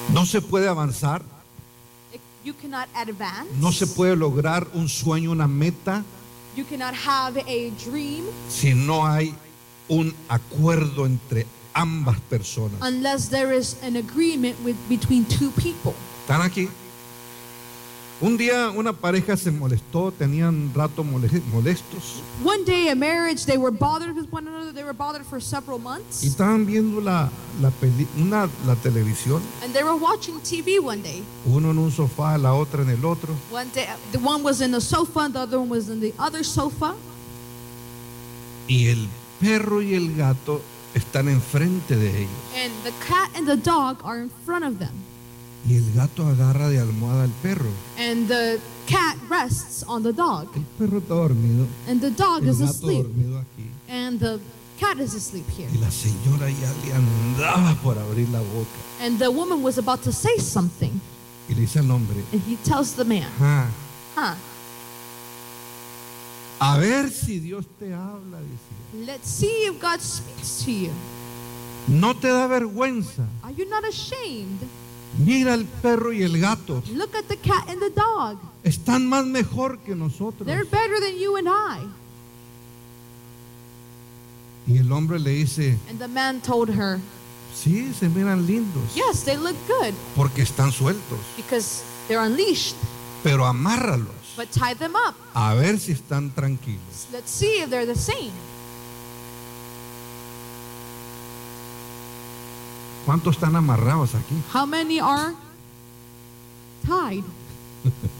No se puede avanzar, You cannot advance. no se puede lograr un sueño, una meta, You cannot have a dream si no hay un acuerdo entre ambas personas. unless there is an agreement between two people. ¿Están aquí? Un día una pareja se molestó, tenían rato molestos One day, a marriage, they were bothered with one another. They were bothered for several y months. estaban viendo la televisión, And they were watching TV one day. uno en un sofá, la otra en el otro, One day, the one was in the sofa, the other one was in the other sofa. y el perro y el gato están enfrente de ellos. And the cat and the dog are in front of them. Y el gato agarra de almohada al perro. And the cat rests on the dog. El perro está dormido, And the dog el is gato asleep. dormido aquí. And the cat is asleep here. Y la señora ya le andaba por abrir la boca. And the woman was about to say something. Y le dice al hombre, And he tells the man, "Ah, a ver si Dios te habla", decía. let's see if God speaks to you. ¿No te da vergüenza? Are you not ashamed? Mira el perro y el gato. Look at the cat and the dog. Están más mejor que nosotros. They're better than you and I. Y el hombre le dice, And the man told her, sí, se miran lindos, yes, they look good porque están sueltos, because they're unleashed. pero amárralos, But tie them up. a ver si están tranquilos. Let's see if they're the same. ¿Cuántos están amarrados aquí? How many are tied?